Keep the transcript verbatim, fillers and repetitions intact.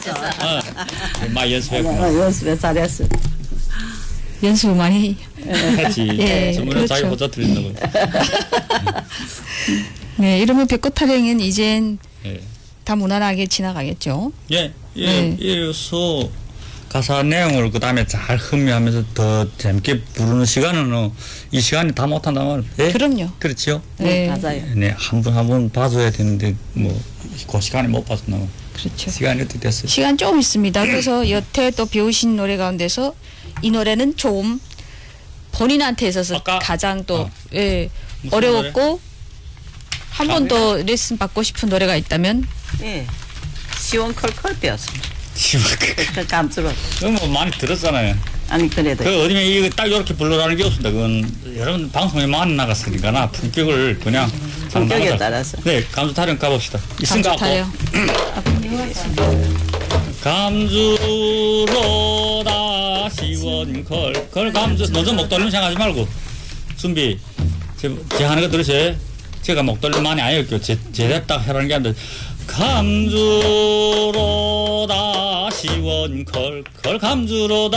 잘했어. 어, 많이 연습했구나. 어, 연습해 잘했어. 연습 많이 했지. 예, 전문은 자기 그렇죠. 혼자 틀린다고. 네, 이러면 벚꽃 타령은 이젠 예. 다 무난하게 지나가겠죠. 예, 예, 네. 이래서 가사 내용을 그 다음에 잘 흥미하면서 더 재밌게 부르는 시간은 어, 이 시간이 다 못한다면 예? 그럼요. 그렇지요. 네, 맞아요. 네, 한 번 한 번 봐줘야 되는데 뭐 그 시간에 못 봤었나. 그렇죠. 시간이 어떻게 됐어요? 시간 좀 있습니다. 그래서 여태 또 배우신 노래 가운데서 이 노래는 좀 본인한테 있어서 아까- 가장 또 어. 예, 무슨 어려웠고 한 번 더 레슨 받고 싶은 노래가 있다면 예. 시원 컬컬 배웠습니다. 지금 그 감수로. 그거 뭐 많이 들었잖아요. 아니 그래도 그 어디면 이거 딱 이렇게 불러라는 게 없습니다. 그건 여러분 방송에 많이 나갔으니까 나 품격을 그냥 품격에 상당하다. 따라서. 네, 감주 타령 가봅시다. 있은가? 감사타요. 감주로다 시원 컬컬 감주 먼저 목 돌리면 생각하지 말고 준비 제, 제 하는 거 들으세요. 제가 목 돌리면 많이 안 해요. 제, 제대로 딱 해라는 게 아니라 감주로다 시원 컬컬 감주로다